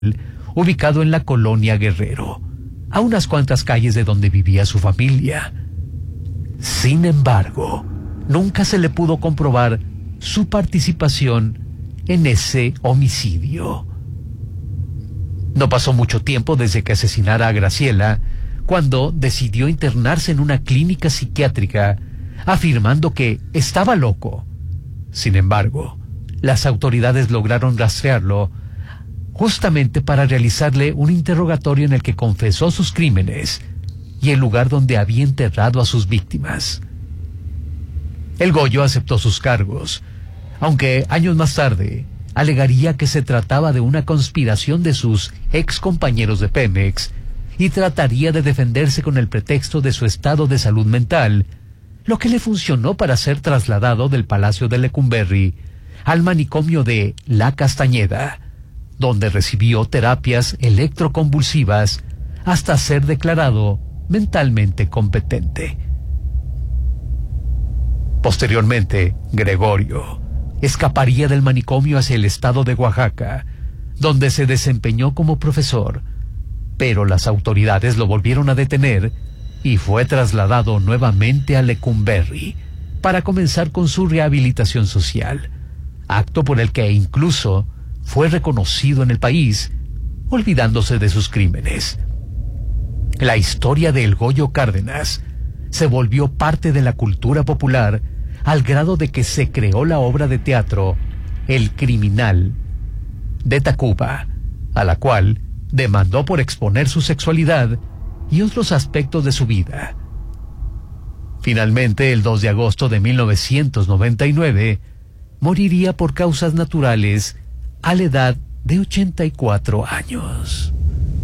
ubicado en la colonia Guerrero, a unas cuantas calles de donde vivía su familia. Sin embargo, nunca se le pudo comprobar su participación en ese homicidio. No pasó mucho tiempo desde que asesinara a Graciela, cuando decidió internarse en una clínica psiquiátrica, afirmando que estaba loco. Sin embargo, las autoridades lograron rastrearlo justamente para realizarle un interrogatorio en el que confesó sus crímenes y el lugar donde había enterrado a sus víctimas. El Goyo aceptó sus cargos, aunque años más tarde alegaría que se trataba de una conspiración de sus ex compañeros de Pemex y trataría de defenderse con el pretexto de su estado de salud mental, lo que le funcionó para ser trasladado del Palacio de Lecumberri al manicomio de La Castañeda, donde recibió terapias electroconvulsivas hasta ser declarado mentalmente competente. Posteriormente, Gregorio escaparía del manicomio hacia el estado de Oaxaca, donde se desempeñó como profesor, pero las autoridades lo volvieron a detener y fue trasladado nuevamente a Lecumberri para comenzar con su rehabilitación social, acto por el que incluso fue reconocido en el país, olvidándose de sus crímenes. La historia de El Goyo Cárdenas se volvió parte de la cultura popular al grado de que se creó la obra de teatro El Criminal de Tacuba, a la cual demandó por exponer su sexualidad y otros aspectos de su vida. Finalmente, el 2 de agosto de 1999, moriría por causas naturales a la edad de 84 años.